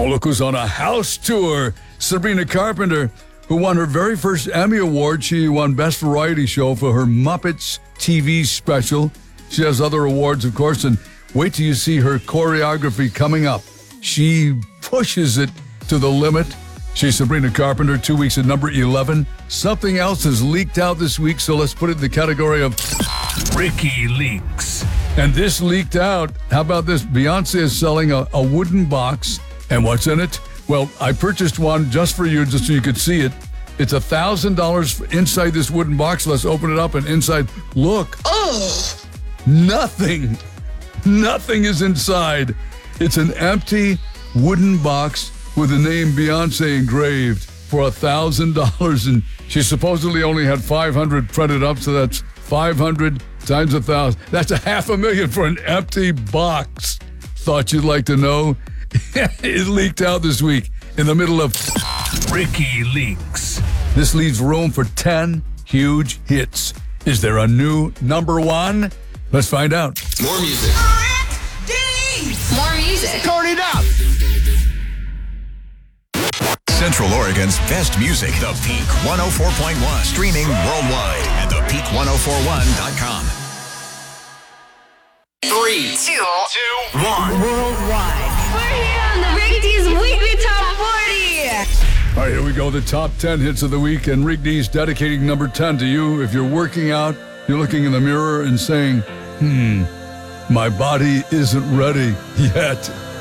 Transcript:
look who's on a house tour. Sabrina Carpenter, who won her very first Emmy Award. She won Best Variety Show for her Muppets TV special. She has other awards, of course, and wait till you see her choreography coming up. She pushes it to the limit. She's Sabrina Carpenter, 2 weeks at number 11. Something else has leaked out this week, so let's put it in the category of Ricky Leaks. And this leaked out. How about this? Beyonce is selling a wooden box. And what's in it? Well, I purchased one just for you, just so you could see it. It's $1,000 inside this wooden box. Let's open it up, and inside, look. Oh! Nothing. Nothing is inside. It's an empty wooden box with the name Beyonce engraved for $1,000. And she supposedly only had 500 printed up, so that's 500 times 1,000. That's $500,000 for an empty box. Thought you'd like to know? It leaked out this week in the middle of Ricky Leaks. This leaves room for 10 huge hits. Is there a new number one? Let's find out. More music. More music. Turn it up. Central Oregon's best music. The Peak 104.1. Streaming worldwide at thepeak1041.com. 3, 2, 1. Worldwide. We're here on the Rick D's Weekly Top 40. All right, here we go. The top 10 hits of the week. And Rick D's dedicating number 10 to you. If you're working out, you're looking in the mirror and saying, my body isn't ready yet.